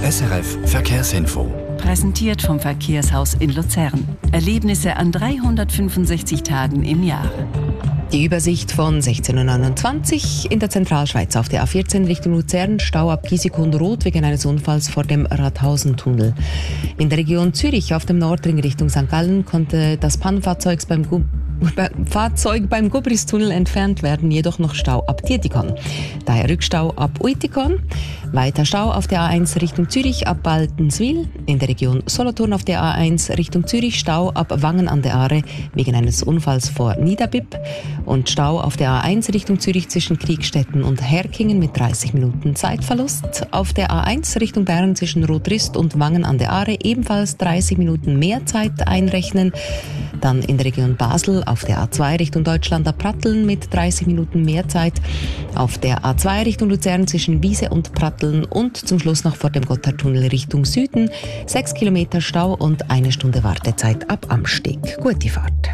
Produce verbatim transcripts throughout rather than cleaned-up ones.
S R F Verkehrsinfo. Präsentiert vom Verkehrshaus in Luzern. Erlebnisse an dreihundertfünfundsechzig Tagen im Jahr. Die Übersicht von sechzehn Uhr neunundzwanzig in der Zentralschweiz auf der A vierzehn Richtung Luzern, Stau ab Giesecke-und-Roth wegen eines Unfalls vor dem Rathausentunnel. In der Region Zürich auf dem Nordring Richtung Sankt Gallen konnte das Pannenfahrzeug beim, Gu- Fahrzeug beim Gubristunnel entfernt werden, jedoch noch Stau ab Dietikon. Daher Rückstau ab Uitikon. Weiter Stau auf der A eins Richtung Zürich ab Baltenswil. In der Region Solothurn auf der A eins Richtung Zürich Stau ab Wangen an der Aare wegen eines Unfalls vor Niederbipp. Und Stau auf der A eins Richtung Zürich zwischen Kriegstetten und Herkingen mit dreißig Minuten Zeitverlust. Auf der A eins Richtung Bern zwischen Rotrist und Wangen an der Aare ebenfalls dreißig Minuten mehr Zeit einrechnen. Dann in der Region Basel auf der A zwei Richtung Deutschland ab Pratteln mit dreißig Minuten mehr Zeit. Auf der A zwei Richtung Luzern zwischen Wiese und Pratteln und zum Schluss noch vor dem Gotthardtunnel Richtung Süden sechs Kilometer Stau und eine Stunde Wartezeit ab Amsteg. Gute Fahrt.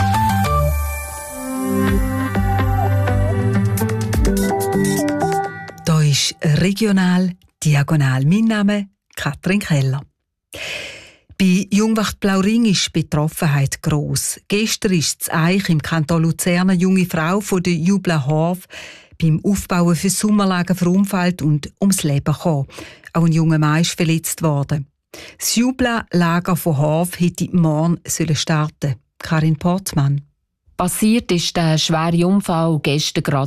Da ist regional diagonal. Mein Name Katrin Keller. Bei Jungwacht Blauring ist die Betroffenheit gross. Gestern ist das Eich im Kanton Luzern eine junge Frau von der Jubla Horf beim Aufbauen für Sommerlager verunfallt und ums Leben gekommen. Auch ein junger Mann ist verletzt worden. Das Jubla-Lager von Horf hätte morgen starten sollen. Karin Portmann. Passiert ist der schwere Unfall gestern gerade